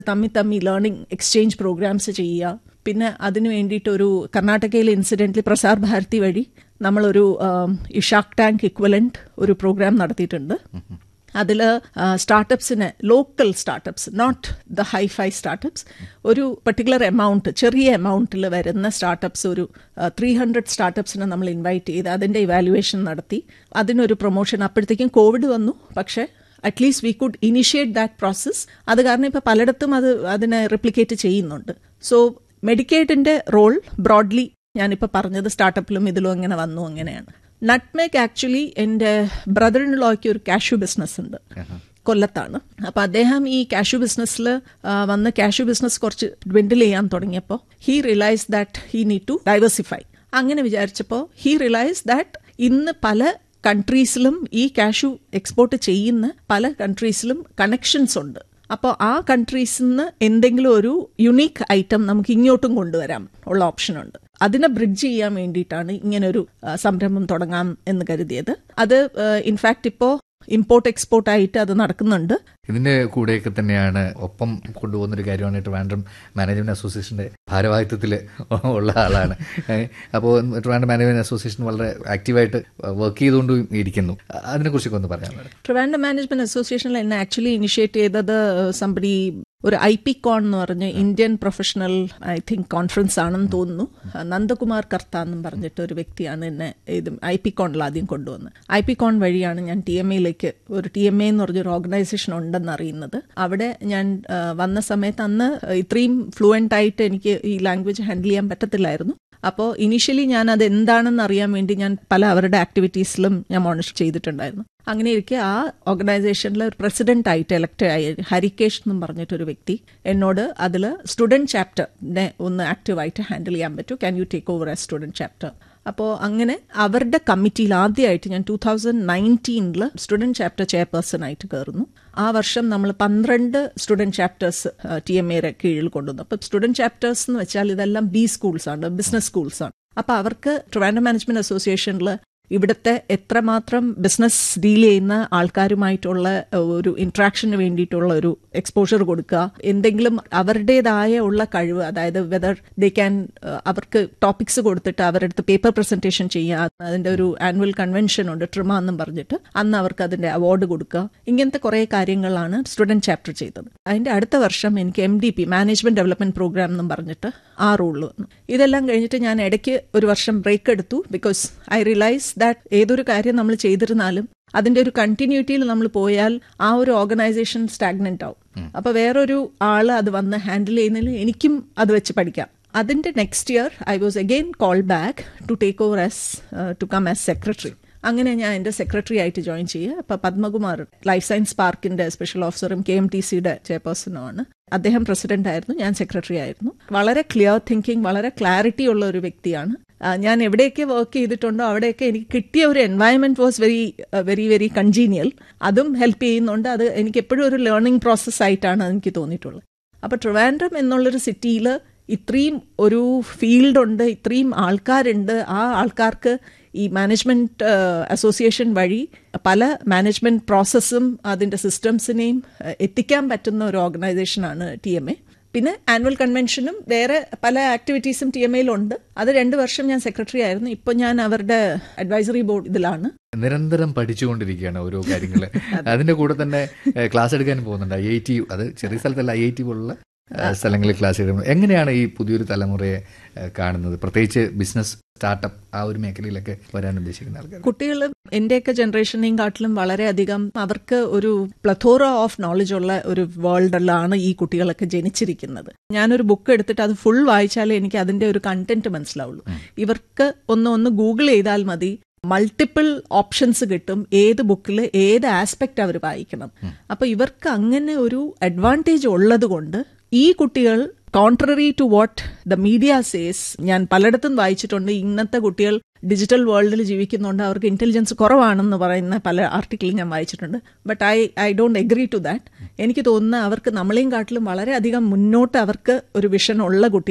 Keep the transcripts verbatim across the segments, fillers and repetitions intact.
തമ്മി തമ്മി learning exchange programmes ചെയ്യുക. പിന്നെ അതിനു വേണ്ടിയിട്ടൊരു കർണാടകയിലെ ഇൻസിഡൻ്റലി പ്രസാർ ഭാരതി വഴി നമ്മളൊരു ഈ ഷാർക്ക് ടാങ്ക് ഇക്വലന്റ് ഒരു പ്രോഗ്രാം നടത്തിയിട്ടുണ്ട്. അതിൽ സ്റ്റാർട്ടപ്സിന് local startups, not the hi-fi startups, ഒരു പർട്ടിക്കുലർ എമൗണ്ട്, ചെറിയ എമൗണ്ടിൽ വരുന്ന സ്റ്റാർട്ടപ്സ് ഒരു ത്രീ ഹൺഡ്രഡ് സ്റ്റാർട്ടപ്സിനെ നമ്മൾ ഇൻവൈറ്റ് ചെയ്ത് അതിൻ്റെ ഇവാലുവേഷൻ നടത്തി അതിനൊരു പ്രൊമോഷൻ. അപ്പോഴത്തേക്കും കോവിഡ് വന്നു, പക്ഷേ at least we could initiate that process. അത് കാരണം ഇപ്പോൾ പലയിടത്തും അത് അതിനെ റിപ്ലിക്കേറ്റ് ചെയ്യുന്നുണ്ട്. സോ മെഡിക്കേഡിൻ്റെ റോൾ ബ്രോഡ്ലി ഞാനിപ്പോൾ പറഞ്ഞത് സ്റ്റാർട്ടപ്പിലും ഇതിലും എങ്ങനെ വന്നു അങ്ങനെയാണ്. നട്ട്മേഗ് ആക്ച്വലി എൻ്റെ ബ്രദർ ഇൻ ലോയ്ക്ക് ഒരു കാഷ്യൂ ബിസിനസ് ഉണ്ട്, കൊല്ലത്താണ്. അപ്പോൾ അദ്ദേഹം ഈ കാഷ്യൂ ബിസിനസ്സിൽ വന്ന് കാഷ്യൂ ബിസിനസ് കുറച്ച് ഡ്വിൻഡിൽ ചെയ്യാൻ തുടങ്ങിയപ്പോൾ he realise that he need to diversify. അങ്ങനെ വിചാരിച്ചപ്പോൾ ഹീ റിയലൈസ് ദാറ്റ് ഇന്ന് പല കൺട്രീസിലും ഈ കാഷ്യൂ എക്സ്പോർട്ട് ചെയ്യുന്ന പല കൺട്രീസിലും കണക്ഷൻസ് ഉണ്ട്. അപ്പോൾ ആ കൺട്രീസിൽ നിന്ന് എന്തെങ്കിലും ഒരു യുണീക്ക് ഐറ്റം നമുക്ക് ഇങ്ങോട്ടും കൊണ്ടുവരാം ഉള്ള ഓപ്ഷനുണ്ട്. അതിനെ ബ്രിഡ്ജ് ചെയ്യാൻ വേണ്ടിയിട്ടാണ് ഇങ്ങനൊരു സംരംഭം തുടങ്ങാം എന്ന് കരുതിയത്. അത് ഇൻഫാക്ട് ഇപ്പോൾ ഇമ്പോർട്ട് എക്സ്പോർട്ട് ആയിട്ട് അത് നടക്കുന്നുണ്ട്. ഇതിന്റെ കൂടെയൊക്കെ തന്നെയാണ് ഒപ്പം കൊണ്ടുപോകുന്നൊരു കാര്യമാണ് ട്രിവാൻഡ്രം മാനേജ്മെന്റ് അസോസിയേഷന്റെ ഭാരവാഹിത്വത്തിൽ ഉള്ള ആളാണ്. അപ്പോൾ ട്രിവാൻഡ്രം മാനേജ്മെന്റ് അസോസിയേഷൻ വളരെ ആക്റ്റീവായിട്ട് വർക്ക് ചെയ്തുകൊണ്ട് ഇരിക്കുന്നു. അതിനെക്കുറിച്ചൊക്കെ ഒന്ന് പറയാൻ പറ്റും. ട്രിവാൻഡ്രം മാനേജ്മെന്റ് അസോസിയേഷനിൽ എന്നെ ആക്ച്വലി ഇനിഷ്യേറ്റ് ചെയ്തത് സംബഡി ഒരു ഐ പി കോൺ എന്ന് പറഞ്ഞ് Indian professional I think conference ആണെന്ന് തോന്നുന്നു. നന്ദകുമാർ കർത്ത എന്നും പറഞ്ഞിട്ട് ഒരു വ്യക്തിയാണ് എന്നെ ഇത് ഐ പി കോണിൽ ആദ്യം കൊണ്ടുവന്നത്. ഐ പി കോൺ വഴിയാണ് ഞാൻ ടി എം എയിലേക്ക്, ഒരു ടി എം എ എന്ന് പറഞ്ഞൊരു ഓർഗനൈസേഷൻ ഉണ്ടെന്ന് അറിയുന്നത്. അവിടെ ഞാൻ വന്ന സമയത്ത് അന്ന് ഇത്രയും ഫ്ലുവൻ്റ് ആയിട്ട് എനിക്ക് ഈ ലാംഗ്വേജ് ഹാൻഡിൽ ചെയ്യാൻ പറ്റത്തില്ലായിരുന്നു. അപ്പോൾ ഇനീഷ്യലി ഞാൻ അത് എന്താണെന്ന് അറിയാൻ വേണ്ടി ഞാൻ പല അവരുടെ ആക്ടിവിറ്റീസിലും ഞാൻ മോണിറ്റർ ചെയ്തിട്ടുണ്ടായിരുന്നു. അങ്ങനെ ഇരിക്കെ ആ ഓർഗനൈസേഷനിൽ ഒരു പ്രസിഡന്റ് ആയിട്ട് എലക്ട് ആയി ഹരികേഷ് എന്നും പറഞ്ഞിട്ടൊരു വ്യക്തി എന്നോട് അതിൽ സ്റ്റുഡൻറ് ചാപ്റ്ററിനെ ഒന്ന് ആക്റ്റീവായിട്ട് ഹാൻഡിൽ ചെയ്യാൻ പറ്റൂ, can you take over as student chapter. അപ്പോൾ അങ്ങനെ അവരുടെ കമ്മിറ്റിയിൽ ആദ്യമായിട്ട് ഞാൻ two thousand നയൻറ്റീനിൽ student chapter chairperson ആയിട്ട് കയറുന്നു. ആ വർഷം നമ്മൾ പന്ത്രണ്ട് സ്റ്റുഡൻറ് ചാപ്റ്റേഴ്സ് ടി എം എയുടെ കീഴിൽ കൊണ്ടുവന്നു. അപ്പോൾ സ്റ്റുഡൻറ് ചാപ്റ്റേഴ്സ് എന്ന് വെച്ചാൽ ഇതെല്ലാം ബി സ്കൂൾസാണ്, ബിസിനസ് സ്കൂൾസാണ്. അപ്പോൾ അവർക്ക് ട്രിവാൻഡ്രം മാനേജ്മെന്റ് അസോസിയേഷനിൽ ഇവിടുത്തെ എത്രമാത്രം ബിസിനസ് ഡീൽ ചെയ്യുന്ന ആൾക്കാരുമായിട്ടുള്ള ഒരു ഇൻട്രാക്ഷന് വേണ്ടിയിട്ടുള്ള ഒരു എക്സ്പോഷർ കൊടുക്കുക, എന്തെങ്കിലും അവരുടേതായ ഉള്ള കഴിവ്, അതായത് വെദർ ദേ ക്യാൻ, അവർക്ക് ടോപ്പിക്സ് കൊടുത്തിട്ട് അവരുടെ അടുത്ത് പേപ്പർ പ്രസന്റേഷൻ ചെയ്യുക. അതിന്റെ ഒരു ആനുവൽ കൺവെൻഷൻ ഉണ്ട് ട്രിമ എന്നും പറഞ്ഞിട്ട്, അന്ന് അവർക്ക് അതിന്റെ അവാർഡ് കൊടുക്കുക. ഇങ്ങനത്തെ കുറെ കാര്യങ്ങളാണ് സ്റ്റുഡന്റ് ചാപ്റ്റർ ചെയ്തത്. അതിന്റെ അടുത്ത വർഷം എനിക്ക് M D P management development programme എന്നും പറഞ്ഞിട്ട് ആ റോളിൽ വന്നു. ഇതെല്ലാം കഴിഞ്ഞിട്ട് ഞാൻ ഇടയ്ക്ക് ഒരു വർഷം ബ്രേക്ക് എടുത്തു. ബിക്കോസ് ഐ റിയലൈസ് ദാറ്റ് ഏതൊരു കാര്യം നമ്മൾ ചെയ്തിരുന്നാലും അതിന്റെ ഒരു കണ്ടിന്യൂറ്റിയിൽ നമ്മൾ പോയാൽ ആ ഒരു ഓർഗനൈസേഷൻ സ്റ്റാഗ്നന്റ് ആവും. അപ്പൊ വേറൊരു ആള് അത് വന്ന് ഹാൻഡിൽ ചെയ്യുന്നതിൽ എനിക്കും അത് വെച്ച് പഠിക്കാം. അതിന്റെ next year I was again call back to take over as to come as secretary. അങ്ങനെ ഞാൻ എൻ്റെ സെക്രട്ടറി ആയിട്ട് ജോയിൻ ചെയ്യുക. അപ്പോൾ പത്മകുമാർ ലൈഫ് സയൻസ് പാർക്കിന്റെ സ്പെഷ്യൽ ഓഫീസറും കെ എം ടി സിയുടെ ചെയർപേഴ്സണുമാണ്. അദ്ദേഹം പ്രസിഡന്റ് ആയിരുന്നു, ഞാൻ സെക്രട്ടറി ആയിരുന്നു. വളരെ ക്ലിയർ തിങ്കിങ്, വളരെ ക്ലാരിറ്റി ഉള്ള ഒരു വ്യക്തിയാണ്. ഞാൻ എവിടെയൊക്കെ വർക്ക് ചെയ്തിട്ടുണ്ടോ അവിടെയൊക്കെ എനിക്ക് കിട്ടിയ ഒരു environment was very very very congenial. അതും ഹെൽപ്പ് ചെയ്യുന്നുണ്ട്. അത് എനിക്ക് എപ്പോഴും ഒരു ലേണിംഗ് പ്രോസസ് ആയിട്ടാണ് എനിക്ക് തോന്നിയിട്ടുള്ളത്. അപ്പോൾ ട്രിവാൻഡ്രം എന്നുള്ളൊരു സിറ്റിയിൽ ഇത്രയും ഒരു ഫീൽഡുണ്ട്, ഇത്രയും ആൾക്കാരുണ്ട്. ആ ആൾക്കാർക്ക് ഈ മാനേജ്മെന്റ് അസോസിയേഷൻ വഴി പല മാനേജ്മെന്റ് പ്രോസസ്സും അതിൻ്റെ സിസ്റ്റംസിനെയും എത്തിക്കാൻ പറ്റുന്ന ഒരു ഓർഗനൈസേഷനാണ് ടി എം എ. പിന്നെ ആനുവൽ കൺവെൻഷനും വേറെ പല ആക്ടിവിറ്റീസും ടി എം എയിലുണ്ട്. അത് രണ്ട് വർഷം ഞാൻ സെക്രട്ടറി ആയിരുന്നു. ഇപ്പോൾ ഞാൻ അവരുടെ അഡ്വൈസറി ബോർഡ് ഇതിലാണ്. നിരന്തരം പഠിച്ചുകൊണ്ടിരിക്കുകയാണ് ഓരോ കാര്യങ്ങൾ. അതിന്റെ കൂടെ തന്നെ ക്ലാസ് എടുക്കാനും പോകുന്നുണ്ട്. ഐ ഐ ടി, അത് ചെറിയ സ്ഥലത്തല്ല, ഐ ഐ ടി പോലുള്ള സ്ഥലങ്ങളിൽ ക്ലാസ് എടുക്കുന്നത്. എങ്ങനെയാണ് ഈ പുതിയൊരു തലമുറയെ കാണുന്നത്, പ്രത്യേകിച്ച് ബിസിനസ് സ്റ്റാർട്ടപ്പ് ആ ഒരു മേഖലയിലൊക്കെ വരാൻ ഉദ്ദേശിക്കുന്ന ആൾക്കാർ? കുട്ടികൾ എന്റെയൊക്കെ ജനറേഷനെയും കാട്ടിലും വളരെയധികം അവർക്ക് ഒരു പ്ലത്തോറ ഓഫ് നോളജ് ഉള്ള ഒരു വേൾഡിലാണ് ഈ കുട്ടികളൊക്കെ ജനിച്ചിരിക്കുന്നത്. ഞാനൊരു ബുക്ക് എടുത്തിട്ട് അത് ഫുൾ വായിച്ചാലേ എനിക്ക് അതിന്റെ ഒരു കണ്ടന്റ് മനസ്സിലാവുള്ളൂ. ഇവർക്ക് ഒന്ന് ഒന്ന് ഗൂഗിൾ ചെയ്താൽ മതി, മൾട്ടിപ്പിൾ ഓപ്ഷൻസ് കിട്ടും, ഏത് ബുക്കിൽ ഏത് ആസ്പെക്ട് അവർ വായിക്കണം. അപ്പൊ ഇവർക്ക് അങ്ങനെ ഒരു അഡ്വാൻറ്റേജ് ഉള്ളത് കൊണ്ട് ഈ കുട്ടികൾ contrary to what the media says, ഞാൻ പലയിടത്തും വായിച്ചിട്ടുണ്ട്, ഇന്നത്തെ കുട്ടികൾ ഡിജിറ്റൽ വേൾഡിൽ ജീവിക്കുന്നുണ്ട്, അവർക്ക് ഇന്റലിജൻസ് കുറവാണെന്ന് പറയുന്ന പല ആർട്ടിക്കിളും ഞാൻ വായിച്ചിട്ടുണ്ട്. But I I don't agree to that. എനിക്ക് തോന്നുന്ന അവർക്ക് നമ്മളെയും കാട്ടിലും വളരെയധികം മുന്നോട്ട് അവർക്ക് ഒരു വിഷൻ ഉള്ള കുട്ടികളാണ്.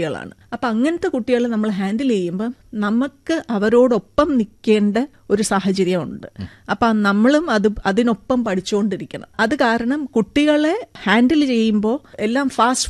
അപ്പം അങ്ങനത്തെ കുട്ടികളെ നമ്മൾ ഹാൻഡിൽ ചെയ്യുമ്പം നമുക്ക് അവരോടൊപ്പം നിൽക്കേണ്ട ഒരു സാഹചര്യമുണ്ട്. അപ്പം നമ്മളും അത് അതിനൊപ്പം പഠിച്ചുകൊണ്ടിരിക്കണം. അത് കാരണം കുട്ടികളെ ഹാൻഡിൽ ചെയ്യുമ്പോൾ എല്ലാം ഫാസ്റ്റ്